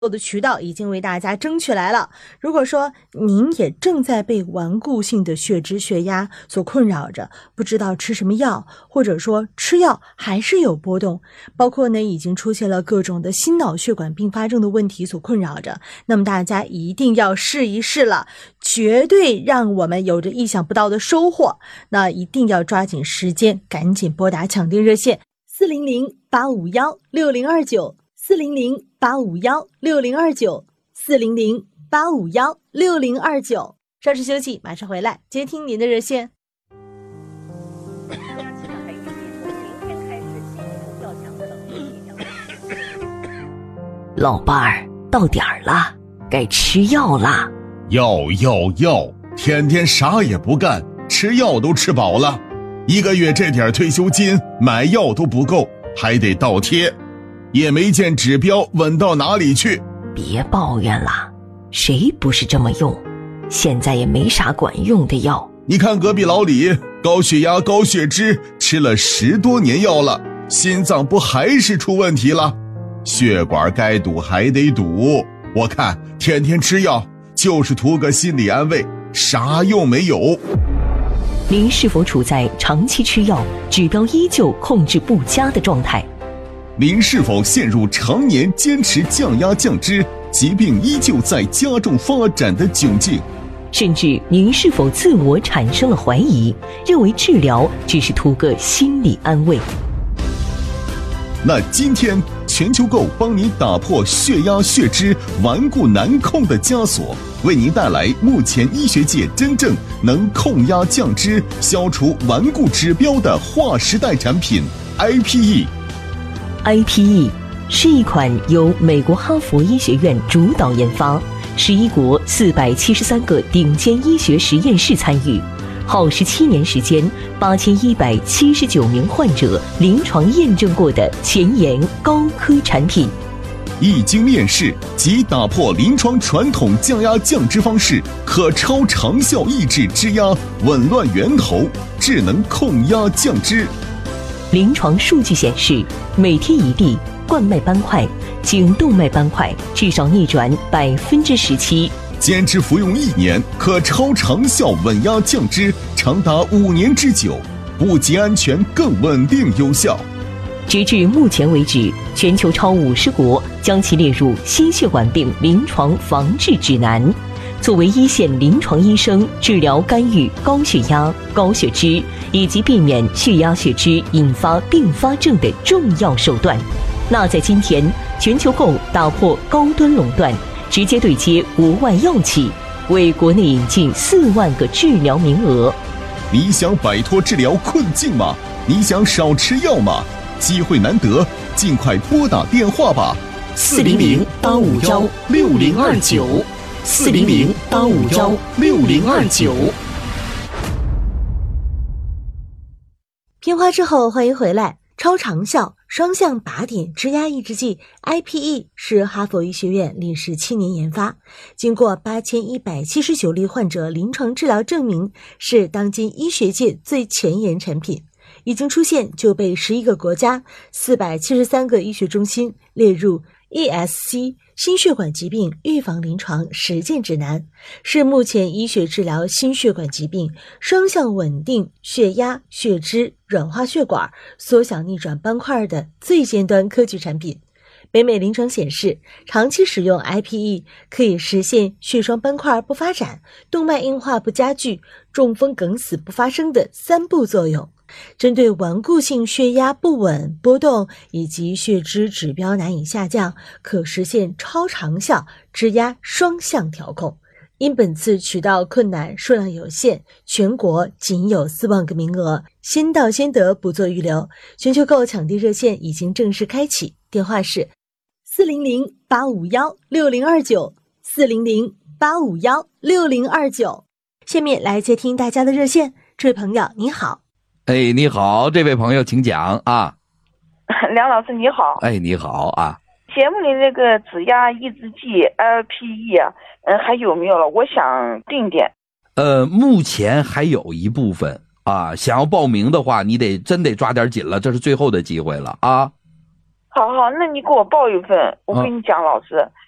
的渠道已经为大家争取来了。如果说您也正在被顽固性的血脂血压所困扰着，不知道吃什么药，或者说吃药还是有波动，包括呢已经出现了各种的心脑血管并发症的问题所困扰着，那么大家一定要试一试了，绝对让我们有着意想不到的收获。那一定要抓紧时间，赶紧拨打抢订热线400-851-6029，400-851-6029，400-851-6029。稍事休息，马上回来接听您的热线。 老伴儿，到点儿了，该吃药了。 药，天天啥也不干，吃药都吃饱了，1个月这点退休金买药都不够，还得倒贴，也没见指标稳到哪里去。 别抱怨了，谁不是这么用？现在也没啥管用的药。 你看隔壁老李，高血压高血脂，吃了10多年药了，心脏不还是出问题了？血管该堵还得堵，我看天天吃药就是图个心理安慰，啥用没有。 您是否处在长期吃药指标依旧控制不佳的状态？ 您是否陷入常年坚持降压降脂，疾病依旧在加重发展的窘境？ 甚至您是否自我产生了怀疑，认为治疗只是图个心理安慰？ 那今天全球购帮你打破血压血脂顽固难控的枷锁，为您带来目前医学界真正能控压降脂、消除顽固指标的划时代产品 IPE。IPE 是一款由美国哈佛医学院主导研发，11国473个顶尖医学实验室参与，耗17年时间，8179名患者临床验证过的前沿高科产品。 一经面世即打破临床传统降压降脂方式，可超长效抑制脂压，紊乱源头，智能控压降脂。 临床数据显示，每天一粒冠脉斑块、颈动脉斑块至少逆转17%， 坚持服用1年，可超长效稳压降脂，长达5年之久，不仅安全，更稳定有效。 截至目前为止，全球超50国将其列入心血管病临床防治指南。作为一线临床医生治疗干预高血压、高血脂以及避免血压血脂引发并发症的重要手段。那在今天，全球购打破高端垄断，直接对接国外药企，为国内引进4万个治疗名额。 你想摆脱治疗困境吗？你想少吃药吗？机会难得，尽快拨打电话吧。 400-851-6029，400-851-6029。 片花之后，欢迎回来。超长效双向靶点脂压抑制剂 IPE 是哈佛医学院历时7年研发，经过8179例患者临床治疗证明，是当今医学界最前沿产品。已经出现就被11个国家473个医学中心列入 ESC 心血管疾病预防临床实践指南，是目前医学治疗心血管疾病双向稳定血压、血脂、软化血管、缩小逆转斑块的最尖端科技产品。北美临床显示，长期使用 IPE 可以实现血栓斑块不发展、动脉硬化不加剧、中风梗死不发生的3步作用。针对顽固性血压不稳、波动以及血脂指标难以下降，可实现超长效脂压双向调控。因本次渠道困难，数量有限，全国仅有4万个名额，先到先得，不做预留。全球购抢订热线已经正式开启，电话是400-851-6029，400-851-6029。下面来接听大家的热线，这位朋友你好。 哎，你好，这位朋友请讲啊。 梁老师你好。 哎，你好啊。 节目里那个脂压抑制剂 LPE 啊，还有没有了？我想订点。 目前还有一部分啊，想要报名的话，你真得抓点紧了，这是最后的机会了啊。 好，那你给我报一份。我跟你讲，老师，